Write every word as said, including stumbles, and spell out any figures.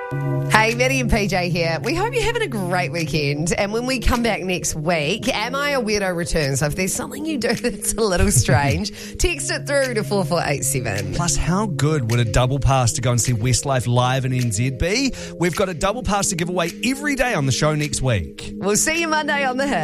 Hey, Maddie and P J here. We hope you're having a great weekend. And when we come back next week, Am I a Weirdo returns. So if there's something you do that's a little strange, text it through to four four eight seven. Plus, how good would a double pass to go and see Westlife live in N Z be? We've got a double pass to give away every day on the show next week. We'll see you Monday on The Hit.